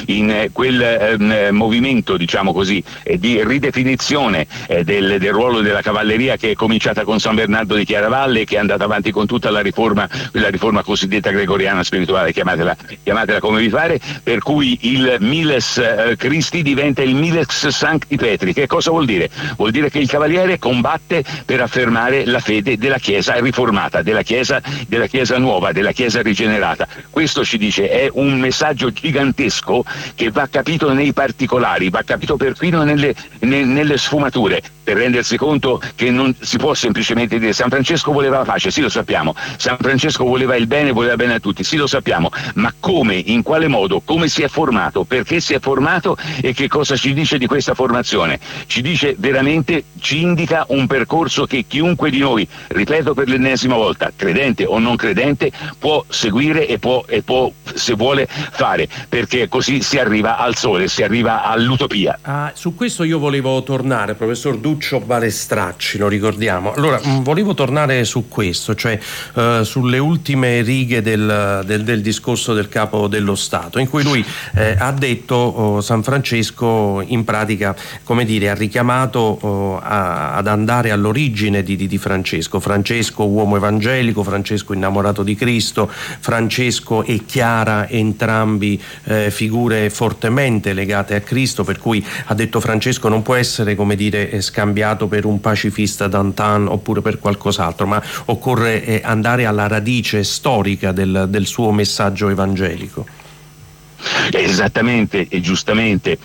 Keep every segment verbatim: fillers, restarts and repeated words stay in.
in eh, quel eh, movimento, diciamo così, eh, di ridefinizione eh, del, del ruolo della cavalleria, che è cominciata con San Bernardo di Chiaravalle e che è andata avanti con tutta la riforma, la riforma cosiddetta gregoriana spirituale, chiamatela, chiamatela come vi pare, per cui il Miles eh, Christi diventa il Miles Sancti Petri. Che cosa vuol dire? Vuol dire che il cavaliere combatte per affermare la fede della Chiesa riformata, della Chiesa, della Chiesa nuova, della Chiesa rigenerata. Questo ci dice, è un messaggio gigantesco che va capito nei particolari, va capito perfino nelle, ne, nelle sfumature, per rendersi conto che non si può semplicemente dire San Francesco voleva la pace, sì lo sappiamo, San Francesco voleva il bene, voleva bene a tutti, sì lo sappiamo, ma come, in quale modo, come si è formato, perché si è formato e che cosa ci dice di questa formazione? Ci dice veramente, ci indica un percorso che chiunque di noi, ripeto per l'ennesima volta, credente o non credente, può seguire e può, e può se vuole fare, perché così si arriva al sole, si arriva all'utopia. Ah, su questo io volevo tornare, professor Duccio Balestracci, lo ricordiamo. Allora, mh, volevo tornare su questo, cioè uh, sulle ultime righe del, del, del discorso del Capo dello Stato, in cui lui eh, ha detto oh, San Francesco in pratica, come dire, ha richiamato oh, a, ad andare all'origine di, di, di Francesco. Francesco uomo evangelico, Francesco innamorato di Cristo, Francesco e Chiara, entrambi eh, figure fortemente legate a Cristo, per cui ha detto Francesco non può essere, come dire, scambiato per un pacifista d'antan oppure per qualcos'altro, ma occorre eh, andare alla radice storica del, del suo messaggio evangelico. Esattamente e giustamente.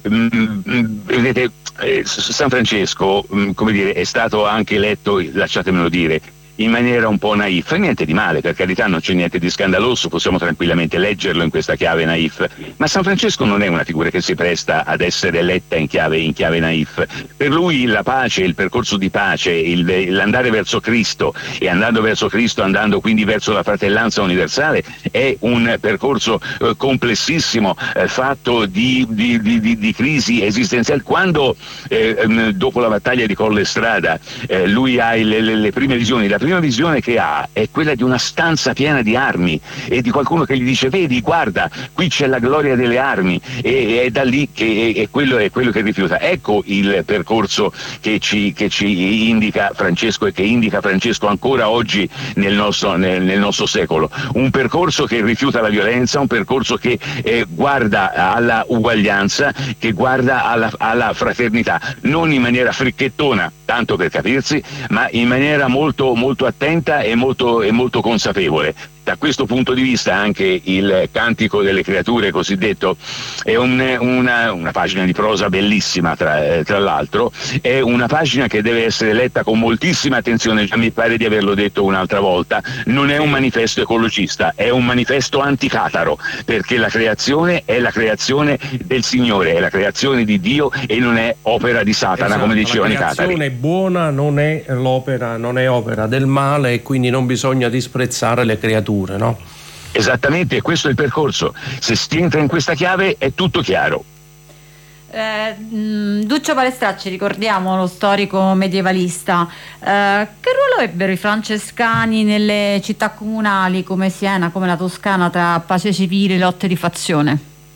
Vedete, eh, San Francesco, come dire, è stato anche eletto, lasciatemelo dire, in maniera un po' naif, niente di male, per carità, non c'è niente di scandaloso, possiamo tranquillamente leggerlo in questa chiave naif, ma San Francesco non è una figura che si presta ad essere letta in chiave, in chiave naif. Per lui la pace, il percorso di pace, il, l'andare verso Cristo, e andando verso Cristo, andando quindi verso la fratellanza universale, è un percorso eh, complessissimo, eh, fatto di, di, di, di, di crisi esistenziali. Quando eh, dopo la battaglia di Collestrada eh, lui ha il, le, le prime visioni, la prima visione che ha è quella di una stanza piena di armi e di qualcuno che gli dice vedi, guarda, qui c'è la gloria delle armi, e è da lì che è quello, è quello che rifiuta. Ecco il percorso che ci, che ci indica Francesco e che indica Francesco ancora oggi nel nostro, nel, nel nostro secolo, un percorso che rifiuta la violenza, un percorso che eh, guarda alla uguaglianza, che guarda alla, alla fraternità, non in maniera fricchettona, tanto per capirsi, ma in maniera molto molto attenta e molto, e molto consapevole. Da questo punto di vista anche il Cantico delle Creature cosiddetto è un, una, una pagina di prosa bellissima, tra, tra l'altro, è una pagina che deve essere letta con moltissima attenzione, già mi pare di averlo detto un'altra volta, non è un manifesto ecologista, è un manifesto anticataro, perché la creazione è la creazione del Signore, è la creazione di Dio e non è opera di Satana, esatto, come dicevano i catari. La creazione buona non è l'opera, non è opera del male, e quindi non bisogna disprezzare le creature. No? Esattamente, questo è il percorso. Se si entra in questa chiave è tutto chiaro. Eh, Duccio Balestracci, ricordiamo lo storico medievalista, eh, che ruolo ebbero i francescani nelle città comunali come Siena, come la Toscana, tra pace civile e lotte di fazione?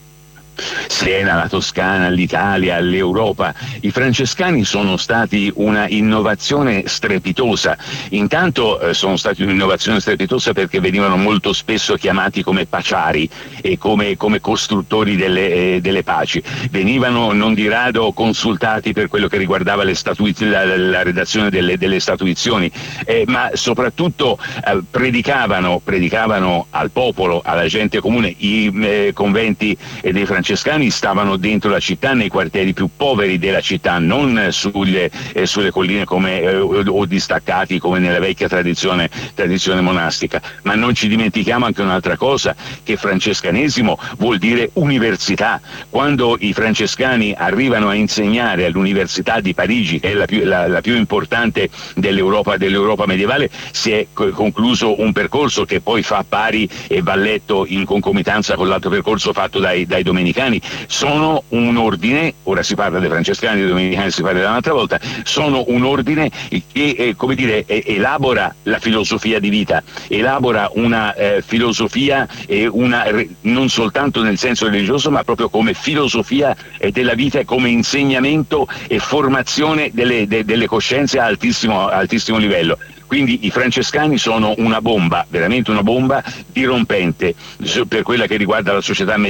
Siena, la Toscana, l'Italia, l'Europa. I francescani sono stati una innovazione strepitosa. Intanto eh, sono stati un'innovazione strepitosa perché venivano molto spesso chiamati come paciari e come, come costruttori delle, eh, delle paci. Venivano non di rado consultati per quello che riguardava le statuiz- la, la redazione delle, delle statuizioni, eh, ma soprattutto eh, predicavano, predicavano al popolo, alla gente comune. I eh, conventi eh, dei francescani stavano dentro la città, nei quartieri più poveri della città, non sulle, eh, sulle colline come, eh, o distaccati come nella vecchia tradizione, tradizione monastica. Ma non ci dimentichiamo anche un'altra cosa, che francescanesimo vuol dire università. Quando i francescani arrivano a insegnare all'Università di Parigi, che è la più, la, la più importante dell'Europa, dell'Europa medievale, si è concluso un percorso che poi fa pari e va letto in concomitanza con l'altro percorso fatto dai, dai domenicani. domenicani sono un ordine, ora si parla dei francescani, dei domenicani si parlerà un'altra volta, sono un ordine che eh, come dire, eh, elabora la filosofia di vita, elabora una eh, filosofia e una, non soltanto nel senso religioso, ma proprio come filosofia eh, della vita e come insegnamento e formazione delle, de, delle coscienze a altissimo, a altissimo livello. Quindi i francescani sono una bomba, veramente una bomba dirompente per quella che riguarda la società